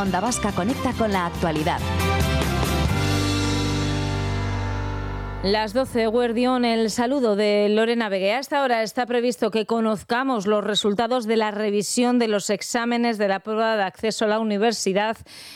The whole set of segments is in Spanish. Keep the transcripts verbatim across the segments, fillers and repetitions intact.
Onda Vasca conecta con la actualidad. Las doce, Guardión, el saludo de Lorena Vegue. A esta hora está previsto que conozcamos los resultados de la revisión de los exámenes de la prueba de acceso a la universidad,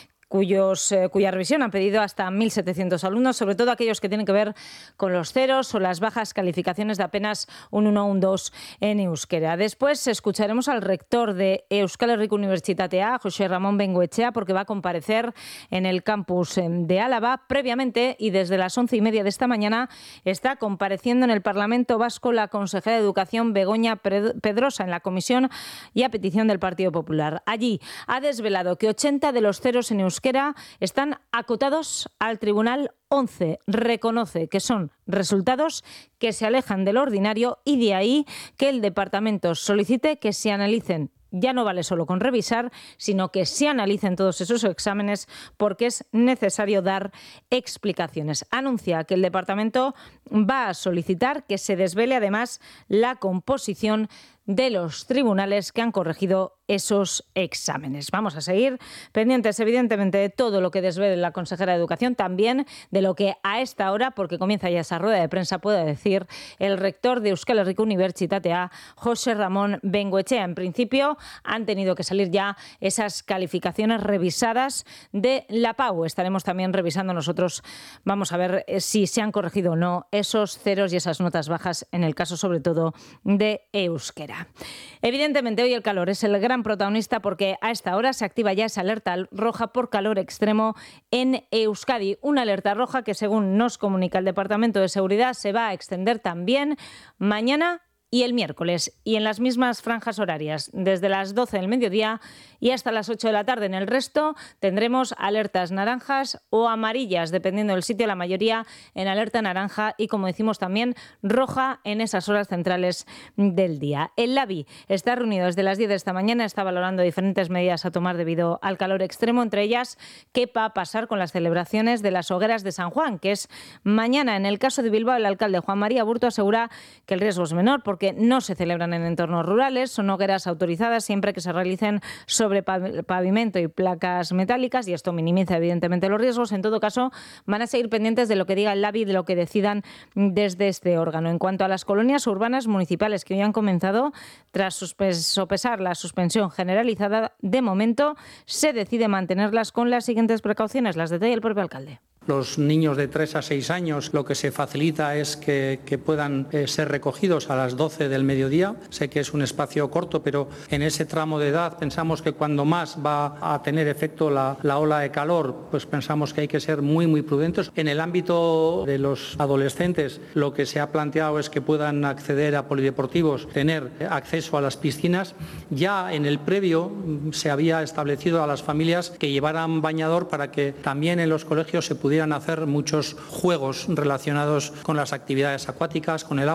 cuyos, eh, cuya revisión han pedido hasta mil setecientos alumnos, sobre todo aquellos que tienen que ver con los ceros o las bajas calificaciones de apenas un uno o un dos en euskera. Después escucharemos al rector de Euskal Herriko Unibertsitatea, José Ramón Bengoechea, porque va a comparecer en el campus de Álava. Previamente, y desde las once y media de esta mañana, está compareciendo en el Parlamento Vasco la consejera de Educación, Begoña Pedrosa, en la comisión y a petición del Partido Popular. Allí ha desvelado que ochenta de los ceros en euskera están acotados al Tribunal once. Reconoce que son resultados que se alejan del ordinario y de ahí que el departamento solicite que se analicen. Ya no vale solo con revisar, sino que se analicen todos esos exámenes porque es necesario dar explicaciones. Anuncia que el departamento va a solicitar que se desvele además la composición de los tribunales que han corregido esos exámenes. Vamos a seguir pendientes, evidentemente, de todo lo que desvele la consejera de Educación, también de lo que a esta hora, porque comienza ya esa rueda de prensa, pueda decir el rector de Euskal Herriko Unibertsitatea, José Ramón Bengoechea. En principio, han tenido que salir ya esas calificaciones revisadas de la PAU. Estaremos también revisando nosotros, vamos a ver si se han corregido o no esos ceros y esas notas bajas, en el caso sobre todo de euskera. Evidentemente, hoy el calor es el gran protagonista porque a esta hora se activa ya esa alerta roja por calor extremo en Euskadi. Una alerta roja que, según nos comunica el Departamento de Seguridad, se va a extender también mañana y el miércoles, y en las mismas franjas horarias, desde las doce del mediodía y hasta las ocho de la tarde. En el resto tendremos alertas naranjas o amarillas, dependiendo del sitio, la mayoría en alerta naranja y, como decimos, también roja en esas horas centrales del día. El LABI está reunido desde las diez de esta mañana, está valorando diferentes medidas a tomar debido al calor extremo, entre ellas qué va a pasar con las celebraciones de las hogueras de San Juan, que es mañana. En el caso de Bilbao, el alcalde Juan María Burto asegura que el riesgo es menor porque no se celebran en entornos rurales, son hogueras autorizadas siempre que se realicen sobre pavimento y placas metálicas, y esto minimiza evidentemente los riesgos. En todo caso, van a seguir pendientes de lo que diga el LABI y de lo que decidan desde este órgano. En cuanto a las colonias urbanas municipales que hoy han comenzado, tras sopesar la suspensión generalizada, de momento se decide mantenerlas con las siguientes precauciones. Las detalla el propio alcalde. Los niños de tres a seis años, lo que se facilita es que, que puedan eh, ser recogidos a las doce del mediodía. Sé que es un espacio corto, pero en ese tramo de edad pensamos que cuando más va a tener efecto la, la ola de calor, pues pensamos que hay que ser muy, muy prudentes. En el ámbito de los adolescentes, lo que se ha planteado es que puedan acceder a polideportivos, tener acceso a las piscinas. Ya en el previo se había establecido a las familias que llevaran bañador para que también en los colegios se pudiera hacer muchos juegos relacionados con las actividades acuáticas, con el agua.